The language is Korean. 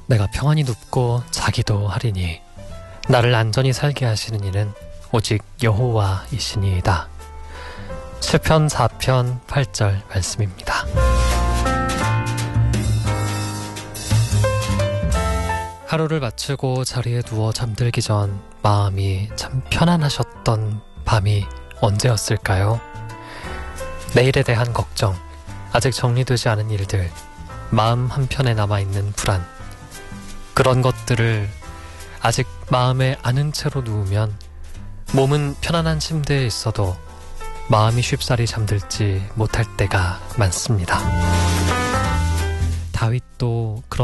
내가 평안히 눕고 자기도 하리니 나를 안전히 살게 하시는 이는 오직 여호와이시니이다. 시편 4편 8절 말씀입니다. 하루를 마치고 자리에 누워 잠들기 전 마음이 참 편안하셨던 밤이 언제였을까요? 내일에 대한 걱정, 아직 정리되지 않은 일들, 마음 한편에 남아있는 불안, 그런 것들을 아직 마음에 안은 채로 누우면 몸은 편안한 침대에 있어도 마음이 쉽사리 잠들지 못할 때가 많습니다. 다윗도 그런